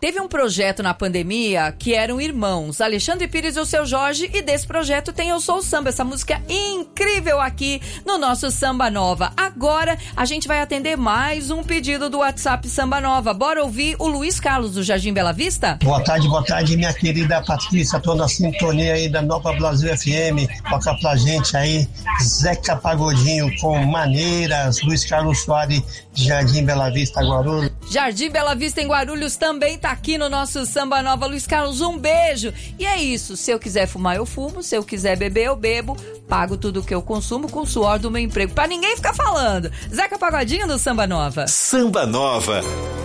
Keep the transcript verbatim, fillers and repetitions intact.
teve um projeto na pandemia que eram irmãos, Alexandre Pires e o Seu Jorge, e desse projeto tem Eu Sou o Samba, essa música incrível aqui no nosso Samba Nova. Agora a gente vai atender mais um pedido do WhatsApp Samba Nova. Bora ouvir o Luiz Carlos do Jardim Bela Vista? Boa tarde, boa tarde, minha querida Patrícia, tô na sintonia aí da Nova Brasil F M. Toca pra gente aí Zeca Pagodinho com Maneiras, Luiz Carlos Soares, Jardim Bela Vista, Guarulhos. Jardim Bela Vista em Guarulhos também tá aqui no nosso Samba Nova. Luiz Carlos, um beijo. E é isso, se eu quiser fumar eu fumo, se eu quiser beber eu bebo, pago tudo que eu consumo com o suor do meu emprego, pra ninguém ficar falando. Zeca Pagodinho do Samba Nova. Samba Nova.